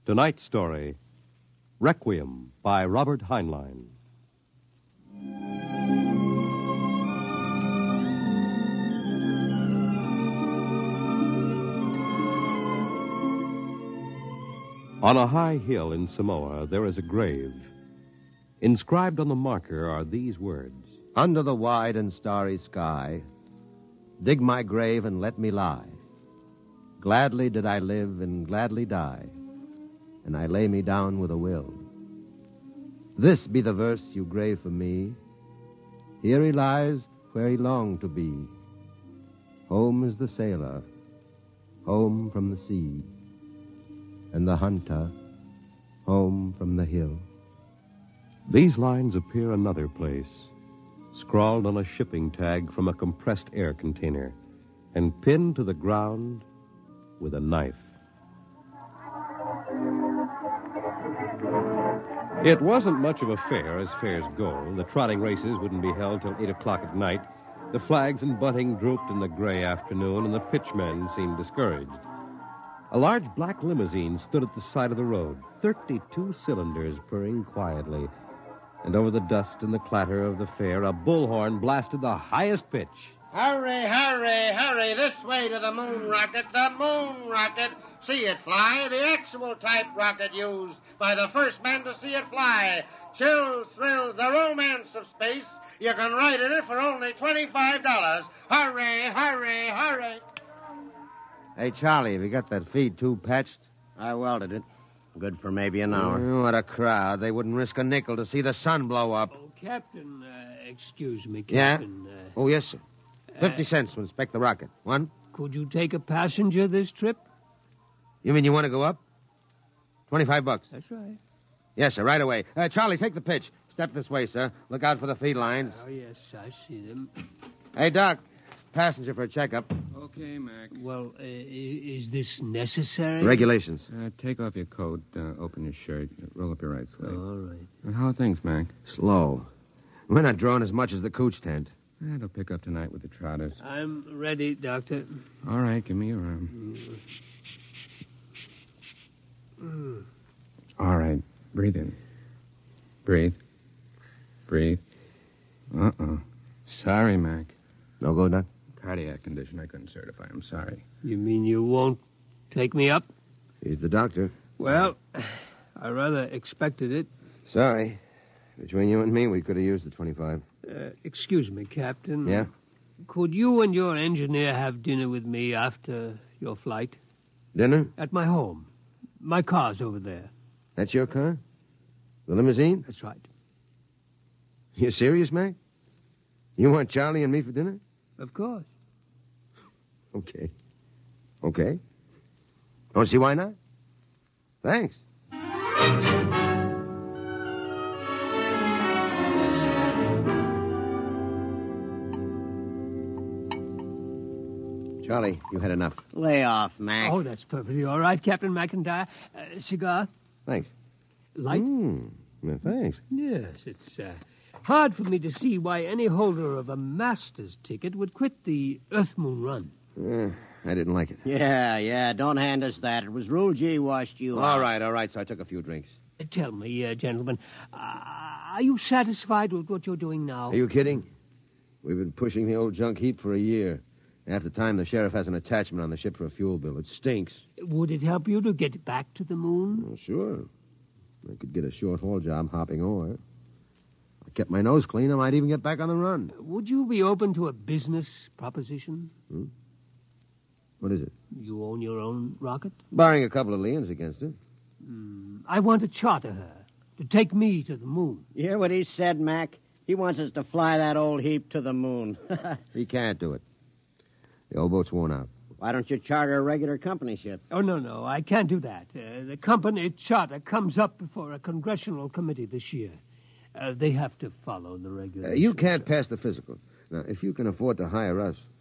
Tonight's story, Requiem by Robert Heinlein. On a high hill in Samoa, there is a grave. Inscribed on the marker are these words. Under the wide and starry sky, dig my grave and let me lie. Gladly did I live and gladly die, and I lay me down with a will. This be the verse you grave for me. Here he lies where he longed to be. Home is the sailor, home from the sea, and the hunter, home from the hill. These lines appear another place, scrawled on a shipping tag from a compressed air container, and pinned to the ground with a knife. It wasn't much of a fair, as fairs go. The trotting races wouldn't be held till 8 o'clock at night. The flags and bunting drooped in the gray afternoon, and the pitchmen seemed discouraged. A large black limousine stood at the side of the road, 32 cylinders purring quietly. And over the dust and the clatter of the fair, a bullhorn blasted the highest pitch. Hurry, hurry, hurry, this way to the moon rocket, the moon rocket. See it fly, the actual type rocket used by the first man to see it fly. Chills, thrills, the romance of space. You can ride in it for only $25. Hurry, hurry, hurry. Hey, Charlie, have you got that feed tube patched? I welded it. Good for maybe an hour. What a crowd. They wouldn't risk a nickel to see the sun blow up. Oh, Captain, excuse me, Yeah? Captain. Oh, yes, sir. 50 cents to inspect the rocket. One? Could you take a passenger this trip? You mean you want to go up? $25. That's right. Yes, sir, right away. Charlie, take the pitch. Step this way, sir. Look out for the feed lines. Oh, yes, I see them. Hey, Doc. Passenger for a checkup. Okay, Mac. Well, is this necessary? Regulations. Take off your coat, open your shirt, roll up your right sleeve. All right. How are things, Mac? Slow. We're not drawing as much as the cooch tent. It'll pick up tonight with the trotters. I'm ready, Doctor. All right, give me your arm. All right, breathe in. Breathe. Breathe. Sorry, Mac. No go, Doc? Cardiac condition I couldn't certify. I'm sorry. You mean you won't take me up? He's the doctor. Well, I rather expected it. Sorry. Between you and me, we could have used the 25. Excuse me, Captain. Yeah? Could you and your engineer have dinner with me after your flight? Dinner? At my home. My car's over there. That's your car? The limousine? That's right. You serious, Mac? You want Charlie and me for dinner? Of course. Okay. Okay. Don't see why not. Thanks. Charlie, you had enough. Lay off, Mac. Oh, that's perfectly all right, Captain McIntyre. Cigar? Thanks. Light? Well, thanks. Yes, it's hard for me to see why any holder of a master's ticket would quit the Earth-Moon run. I didn't like it. Yeah, don't hand us that. It was Rule G washed you out. All right, so I took a few drinks. Tell me, gentlemen, are you satisfied with what you're doing now? Are you kidding? We've been pushing the old junk heap for a year. Half the time, the sheriff has an attachment on the ship for a fuel bill. It stinks. Would it help you to get back to the moon? Well, sure. I could get a short-haul job hopping ore. I kept my nose clean, I might even get back on the run. Would you be open to a business proposition? What is it? You own your own rocket? Barring a couple of liens against it. I want to charter her to take me to the moon. You hear what he said, Mac? He wants us to fly that old heap to the moon. He can't do it. The old boat's worn out. Why don't you charter a regular company ship? Oh, no, I can't do that. The company charter comes up before a congressional committee this year. They have to follow the regulations. You can't pass the physical. Now, if you can afford to hire us,